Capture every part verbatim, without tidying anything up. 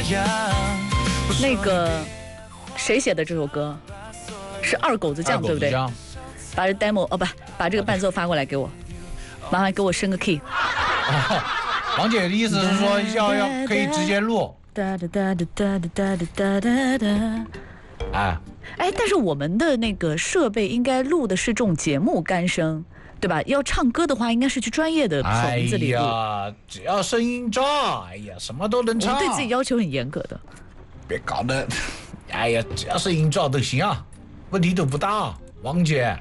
那个谁写的这首歌？是二狗子酱对不对？把这 demo 哦不，把这个伴奏发过来给我，麻烦给我升个 key。 哦、王姐的意思是说要要可以直接录。 哒哒哒哒哒哒哒哒哒。 哎哎，但是我们的那个设备应该录的是这种节目干声，对吧？要唱歌的话，应该是去专业的棚子里录。 哎呀，只要声音炸，哎呀，什么都能唱。 我对自己要求很严格的。 别搞得，哎呀，只要声音炸都行啊，问题都不大，王姐。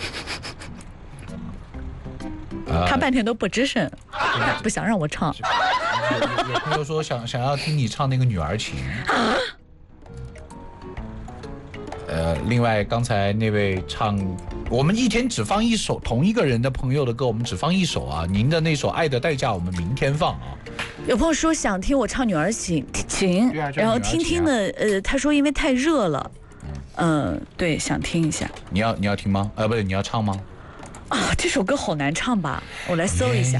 他半天都不吱声，呃、不想让我唱。 有, 有朋友说想想要听你唱那个《女儿情》。啊呃，另外刚才那位唱，我们一天只放一首同一个人的朋友的歌，我们只放一首啊。您的那首《爱的代价》，我们明天放啊。 有朋友说想听我唱《女儿情》，情， 啊、 然后听听的，呃，他说因为太热了，嗯、呃，对，想听一下。 你要你要听吗？呃，不是，你要唱吗？ 啊，这首歌好难唱吧？我来搜一下。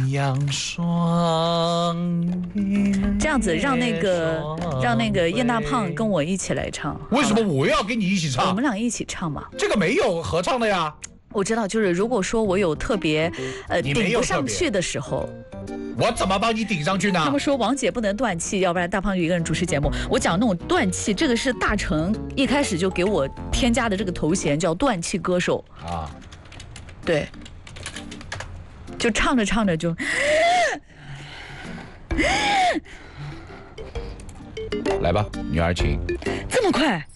这样子，让那个让那个燕大胖跟我一起来唱。 为什么我要跟你一起唱？ 我们俩一起唱嘛。 这个没有合唱的呀。 我知道，就是如果说我有特别呃顶不上去的时候， 我怎么帮你顶上去呢？ 他们说王姐不能断气，要不然大胖就一个人主持节目。我讲那种断气，这个是大成一开始就给我添加的这个头衔，叫断气歌手啊。对，就唱着唱着就， 来吧，女儿情， 这么快。